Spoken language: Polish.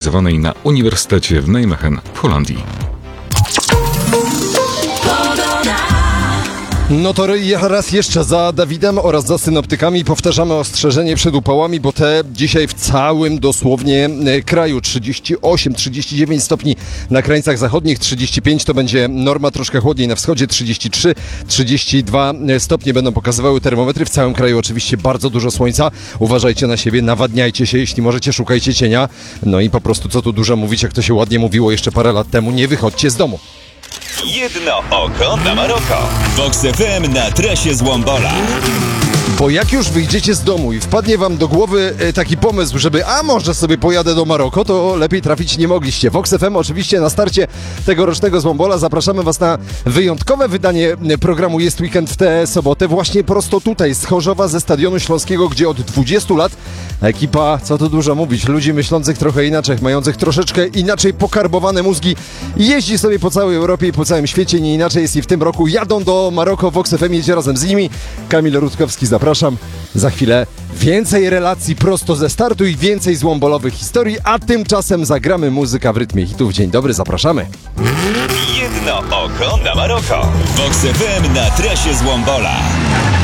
realizowanej na Uniwersytecie w Nijmegen w Holandii. No to raz jeszcze za Dawidem oraz za synoptykami powtarzamy ostrzeżenie przed upałami, bo te dzisiaj w całym dosłownie kraju 38-39 stopni na krańcach zachodnich, 35 to będzie norma, troszkę chłodniej na wschodzie, 33-32 stopnie będą pokazywały termometry. W całym kraju oczywiście bardzo dużo słońca. Uważajcie na siebie, nawadniajcie się, jeśli możecie, szukajcie cienia. No i po prostu co tu dużo mówić, jak to się ładnie mówiło jeszcze parę lat temu, nie wychodźcie z domu. Jedno oko na Maroko. Vox FM na trasie z Łombola. Bo jak już wyjdziecie z domu i wpadnie wam do głowy taki pomysł, żeby może sobie pojadę do Maroko, to lepiej trafić nie mogliście. Vox FM oczywiście na starcie tegorocznego Złombola zapraszamy was na wyjątkowe wydanie programu Jest Weekend w tę sobotę. Właśnie prosto tutaj, z Chorzowa, ze Stadionu Śląskiego, gdzie od 20 lat ekipa, co tu dużo mówić, ludzi myślących trochę inaczej, mających troszeczkę inaczej pokarbowane mózgi, jeździ sobie po całej Europie i po całym świecie. Nie inaczej jest i w tym roku. Jadą do Maroko, Vox FM jedzie razem z nimi. Kamil Rutkowski, zapraszam. Za chwilę więcej relacji prosto ze startu i więcej złombolowych historii, a tymczasem zagramy muzyka w rytmie hitów. Dzień dobry, zapraszamy. Jedno oko na Maroko. Vox FM na trasie z Łombola.